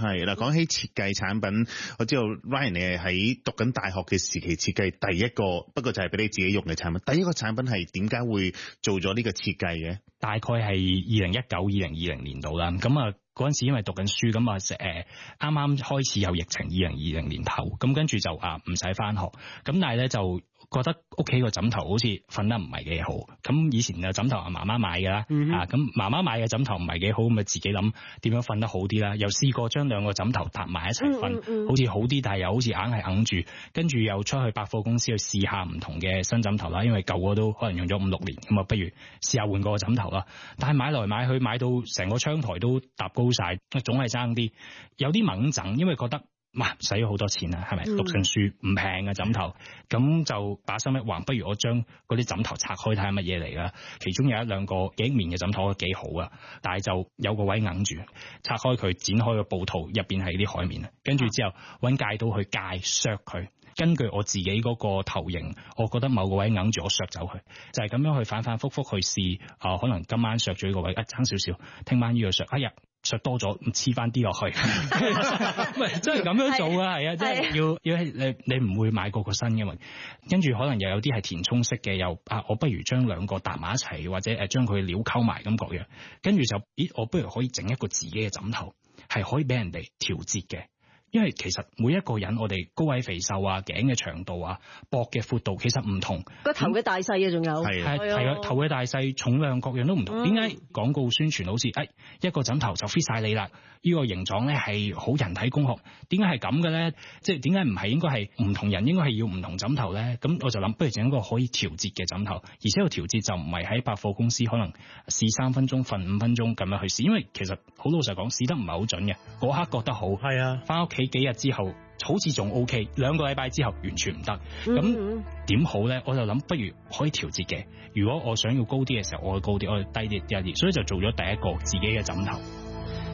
係啦，講起設計產品，我知道 Ryan 你係喺讀緊大學嘅時期設計第一個，不過就係俾你自己用嘅產品。第一個產品係點解會做咗呢個設計嘅？ 大概係2019-2020年度啦。咁啊嗰陣時因為讀緊書，咁啊啱啱開始有疫情，2020年頭，咁跟住就唔使返學，咁但係咧就覺得屋企個枕頭好似瞓得唔係幾好。咁以前嘅枕頭係媽媽買㗎啦，咁媽媽買嘅枕頭唔係幾好，咁咪自己諗點樣瞓得好啲啦。又試過將兩個枕頭搭埋一齊瞓，好似好啲，但係又好似硬係硬住。跟住又出去百貨公司去試下唔同嘅新枕頭啦，因為舊個都可能用咗5-6年，咁啊不如試下換個枕頭啦。但係買來買去買到成個窗台都搭高晒，總係爭啲，有啲猛整，因為覺得使咗好多錢啦，係咪？讀緊書唔平嘅枕頭，咁就把心一橫，不如我將嗰啲枕頭拆開睇下乜嘢嚟啦。其中有1-2個幾棉嘅枕頭都幾好啊，但係就有個位硬住，拆開佢，剪開個布套，入邊係啲海綿，跟住之後揾戒刀去戒削佢。根據我自己嗰個頭型，我覺得某個位硬住，我削走佢，就係咁樣去反反复复去試。可能今晚削咗呢個位，爭少少，聽晚呢個削，削多咗，黐翻啲落去，唔係真係咁樣做啊，係啊，即係要你唔會買過個新嘅嘛。跟住可能又有啲係填充式嘅，又我不如將兩個搭埋一齊，或者將佢料溝埋咁各樣，跟住就我不如可以整一個自己嘅枕頭，係可以俾人哋調節嘅。因為其實每一個人，我哋高矮肥瘦啊、頸嘅長度啊、膊嘅闊度其實唔同， 個頭嘅大細啊，仲有係啊，頭嘅大細、重量各樣都唔同。點解廣告宣傳好似一個枕頭就 fit 晒你啦？呢個形狀咧係好人體工學，點解係咁嘅咧？即係點解唔係應該係唔同人應該係要唔同枕頭咧？咁我就諗，不如整一個可以調節嘅枕頭，而且個調節就唔係喺百貨公司可能試3分鐘、瞓5分鐘咁樣去試，因為其實好老實講，試得唔係好準嘅。嗰刻覺得好，係啊，翻屋企幾日之後好似仲 OK， 2個禮拜之後完全唔得。咁點好咧？我就諗不如可以調節嘅。如果我想要高啲嘅時候，我會高啲；我低啲低啲，所以就做咗第一個自己嘅枕頭。